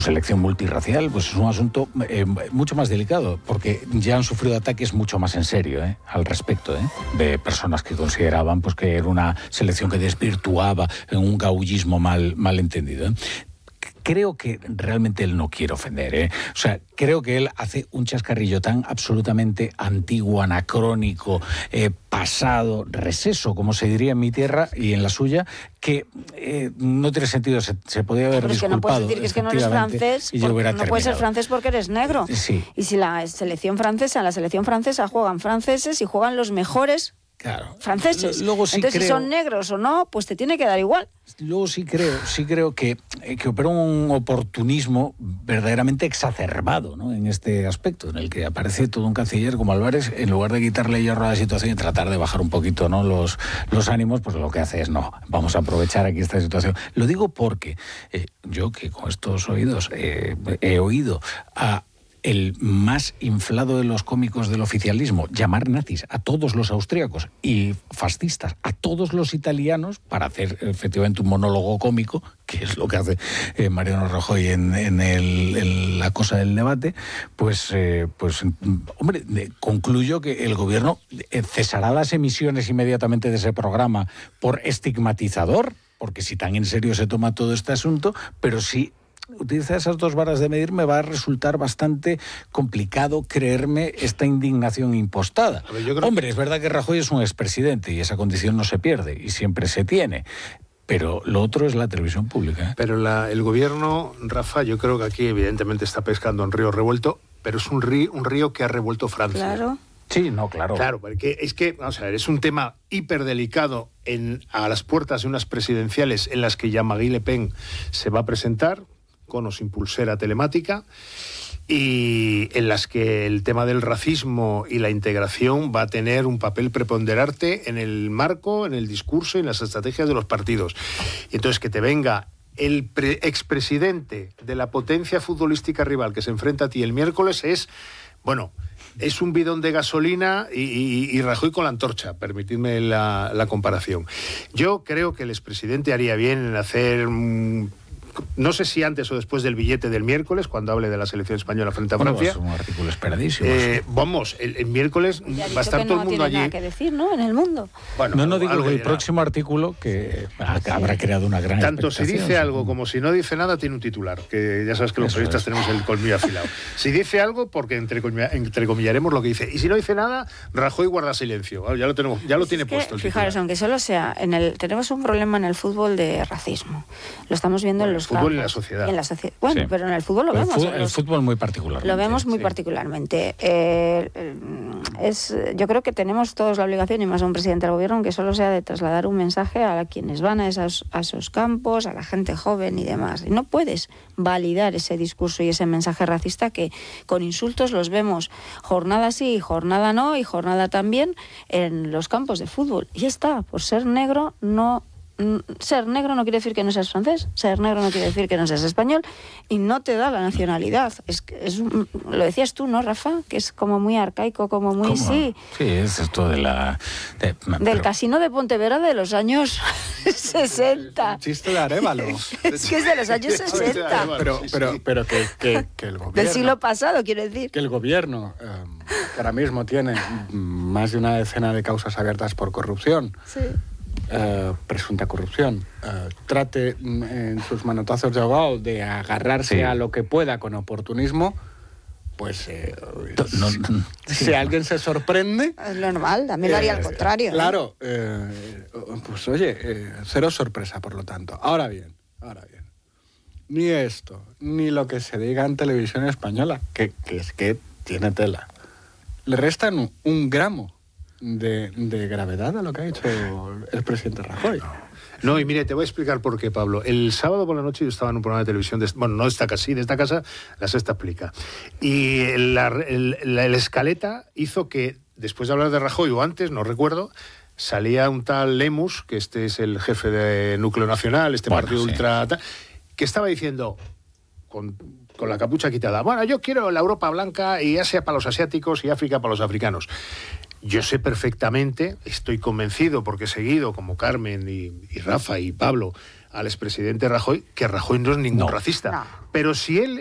selección multirracial, pues es un asunto mucho más delicado, porque ya han sufrido ataques mucho más en serio al respecto, de personas que consideraban pues que era una selección que desvirtuaba en un gaullismo mal entendido. Creo que realmente él no quiere ofender, O sea, creo que él hace un chascarrillo tan absolutamente antiguo, anacrónico, pasado, receso, como se diría en mi tierra y en la suya, que no tiene sentido. Se podía haber disculpado. Que no puedes decir que es que no eres francés, no puedes ser francés porque eres negro. Sí. Y si la selección francesa juegan franceses y juegan los mejores. Claro. Franceses. Luego sí Entonces, creo, si son negros o no, pues te tiene que dar igual. Luego sí creo que opera un oportunismo verdaderamente exacerbado, ¿no? En este aspecto, en el que aparece todo un canciller como Álvarez, en lugar de quitarle hierro a la situación y tratar de bajar un poquito, ¿no?, los ánimos, pues lo que hace es, no, vamos a aprovechar aquí esta situación. Lo digo porque yo, que con estos oídos he oído a el más inflado de los cómicos del oficialismo llamar nazis a todos los austríacos y fascistas a todos los italianos para hacer efectivamente un monólogo cómico, que es lo que hace Mariano Rajoy en la cosa del debate, pues hombre, concluyo que el gobierno cesará las emisiones inmediatamente de ese programa por estigmatizador, porque si tan en serio se toma todo este asunto, pero sí utiliza esas dos varas de medir, me va a resultar bastante complicado creerme esta indignación impostada. Hombre, es verdad que Rajoy es un expresidente y esa condición no se pierde y siempre se tiene. Pero lo otro es la televisión pública. Pero el gobierno, Rafa, yo creo que aquí evidentemente está pescando en río revuelto, pero es un río que ha revuelto Francia. Claro. Sí, no, claro. Claro, porque es que, vamos a ver, es un tema hiperdelicado a las puertas de unas presidenciales en las que Jean-Marie Le Pen se va a presentar con o sin pulsera telemática, y en las que el tema del racismo y la integración va a tener un papel preponderante en el marco, en el discurso y en las estrategias de los partidos. Y entonces que te venga el expresidente de la potencia futbolística rival que se enfrenta a ti el miércoles es un bidón de gasolina y Rajoy con la antorcha, permitidme la comparación. Yo creo que el expresidente haría bien en hacer no sé si antes o después del billete del miércoles, cuando hable de la selección española frente a Francia. Es un artículo esperadísimo. El miércoles va a estar todo el mundo allí. No tiene nada que decir, ¿no?, en el mundo. Bueno, no digo que el próximo artículo que habrá creado una gran tanto si expectación. dice algo como si no dice nada, tiene un titular, que ya sabes que los periodistas tenemos el colmillo afilado. Si dice algo, porque entrecomillaremos lo que dice. Y si no dice nada, Rajoy guarda silencio. Ya lo tenemos, ya lo tiene puesto. Fijaros, aunque solo sea tenemos un problema en el fútbol de racismo. Lo estamos viendo en los fútbol y la sociedad. Bueno, sí. Pero en el fútbol lo vemos. El fútbol muy particularmente. Lo vemos muy particularmente. Yo creo que tenemos todos la obligación, y más a un presidente del gobierno, que solo sea de trasladar un mensaje a quienes van a esos campos, a la gente joven y demás. Y no puedes validar ese discurso y ese mensaje racista que con insultos los vemos jornada sí, jornada no y jornada también en los campos de fútbol. Y ya está, por ser negro no... Ser negro no quiere decir que no seas francés, ser negro no quiere decir que no seas español, y no te da la nacionalidad. Lo decías tú, ¿no, Rafa? Que es como muy arcaico, como muy... Sí, es esto del casino de Pontevedra de los años 60. Chiste de Arévalo. Es que es de los años 60. Pero que el gobierno... Del siglo pasado, quiero decir. Que el gobierno, que ahora mismo tiene más de una decena de causas abiertas por corrupción, sí. Presunta corrupción, trate en sus manotazos de ahogado de agarrarse a lo que pueda con oportunismo, pues si alguien se sorprende... Es normal, también lo haría al contrario. Claro, pues oye, cero sorpresa, por lo tanto. Ahora bien, ni esto, ni lo que se diga en televisión española, que es que tiene tela, le restan un gramo de gravedad a lo que ha hecho el presidente Rajoy. No, y mire, te voy a explicar por qué, Pablo. El sábado por la noche yo estaba en un programa de televisión, no de esta casa, sí, de esta casa, La Sexta Explica. Y la escaleta hizo que, después de hablar de Rajoy, o antes, no recuerdo, salía un tal Lemus, que este es el jefe de Núcleo Nacional, partido ultra... que estaba diciendo... Con la capucha quitada. Yo quiero la Europa blanca y Asia para los asiáticos y África para los africanos. Yo sé perfectamente, estoy convencido, porque he seguido, como Carmen y Rafa y Pablo, al expresidente Rajoy, que Rajoy no es ningún racista. No. Pero si él